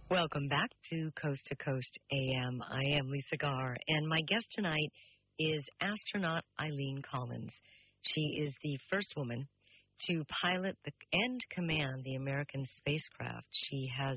Welcome back to Coast AM. I am Lisa Garr, and my guest tonight is astronaut Eileen Collins. She is the first woman to pilot and command the American spacecraft. She has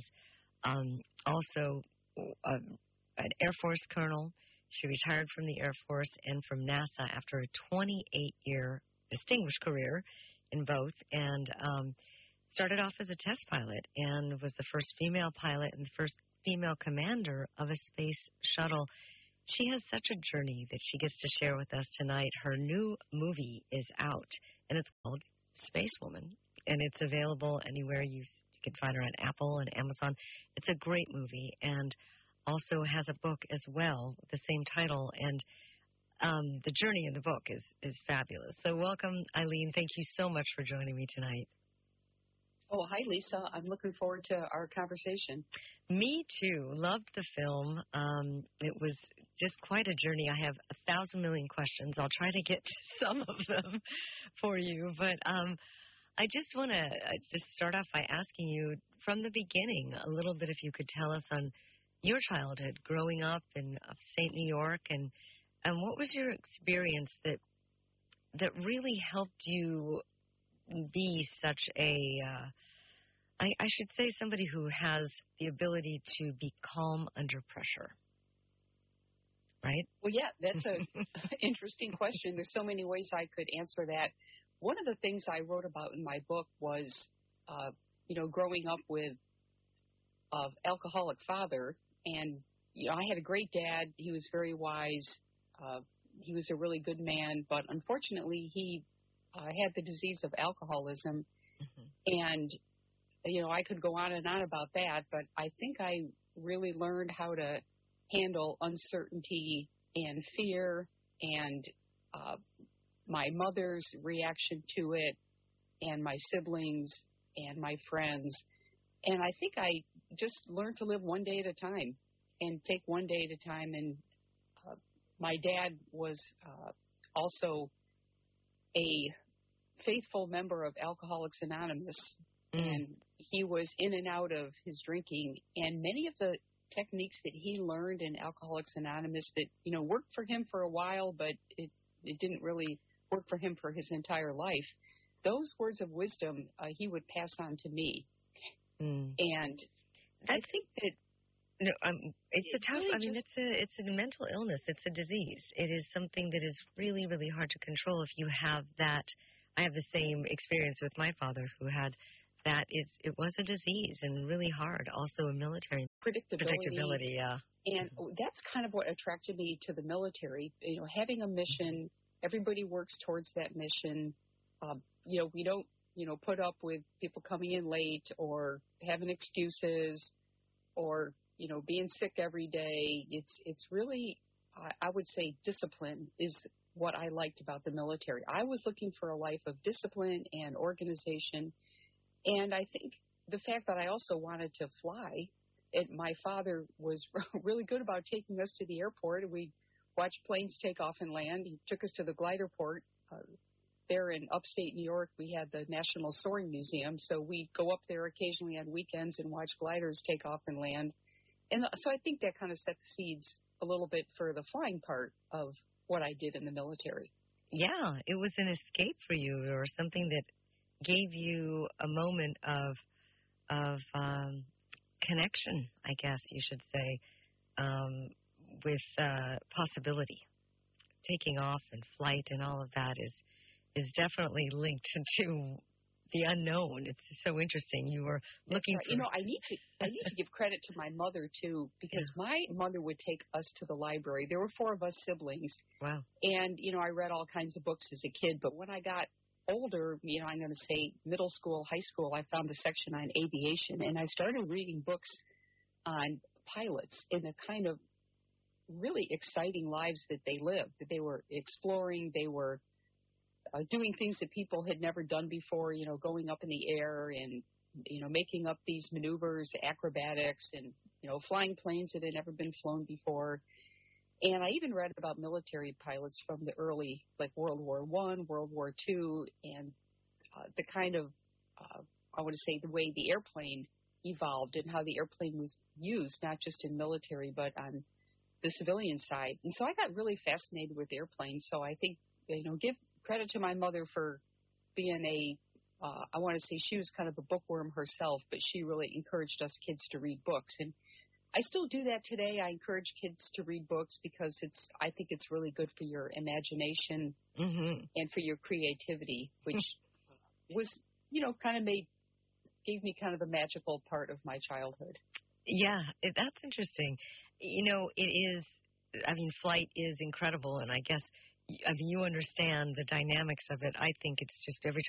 also an Air Force colonel. She retired from the Air Force and from NASA after a 28-year distinguished career in both, and started off as a test pilot and was the first female pilot and the first female commander of a space shuttle. She has such a journey that she gets to share with us tonight. Her new movie is out, and it's called Space Woman, and it's available anywhere you can find her on Apple and Amazon. It's a great movie, and also has a book as well, the same title, and the journey in the book is fabulous. So welcome, Eileen. Thank you so much for joining me tonight. Oh, hi, Lisa. I'm looking forward to our conversation. Me too. Loved the film. It was just quite a journey. I have 1,000 million questions. I'll try to get to some of them for you. But I just want to just start off by asking you from the beginning a little bit, if you could tell us on your childhood, growing up in upstate New York, and what was your experience that really helped you be such a I should say somebody who has the ability to be calm under pressure, right? Well, yeah, that's an interesting question. There's so many ways I could answer that. One of the things I wrote about in my book was, growing up with an alcoholic father. And, I had a great dad. He was very wise. He was a really good man. But unfortunately, he had the disease of alcoholism. Mm-hmm. And I could go on and on about that, but I think I really learned how to handle uncertainty and fear and my mother's reaction to it and my siblings and my friends. And I think I just learned to live one day at a time and take one day at a time. And my dad was also a faithful member of Alcoholics Anonymous. And he was in and out of his drinking, and many of the techniques that he learned in Alcoholics Anonymous that, worked for him for a while, but it didn't really work for him for his entire life. Those words of wisdom he would pass on to me. And I think that it's a tough. I mean, it's a mental illness. It's a disease. It is something that is really, really hard to control if you have that. I have the same experience with my father, who had that. It was a disease and really hard. Also a military predictability. Yeah. And that's kind of what attracted me to the military. Having a mission, everybody works towards that mission. We don't, put up with people coming in late or having excuses or, being sick every day. It's really, I would say, discipline is what I liked about the military. I was looking for a life of discipline and organization. And I think the fact that I also wanted to fly, my father was really good about taking us to the airport. We watched planes take off and land. He took us to the glider port. There in upstate New York, we had the National Soaring Museum. So we go up there occasionally on weekends and watch gliders take off and land. And so I think that kind of set the seeds a little bit for the flying part of what I did in the military. Yeah, it was an escape for you, or something that gave you a moment of connection, I guess you should say, with possibility. Taking off and flight and all of that is definitely linked to the unknown. It's so interesting. You were looking for... I need to give credit to my mother, too, because my mother would take us to the library. There were 4 of us siblings. Wow. And, I read all kinds of books as a kid. But when I got older, I'm going to say middle school, high school, I found a section on aviation. And I started reading books on pilots and the kind of really exciting lives that they lived, that they were exploring, they were doing things that people had never done before, going up in the air and, making up these maneuvers, acrobatics, and, flying planes that had never been flown before. And I even read about military pilots from the early, like World War I, World War II, and the kind of, I want to say, the way the airplane evolved and how the airplane was used, not just in military, but on the civilian side. And so I got really fascinated with airplanes. So I think, give credit to my mother for being I want to say she was kind of a bookworm herself, but she really encouraged us kids to read books. And I still do that today. I encourage kids to read books because I think it's really good for your imagination and for your creativity, which was, kind of gave me kind of a magical part of my childhood. Yeah, that's interesting. Flight is incredible, and I guess, you understand the dynamics of it. I think it's just every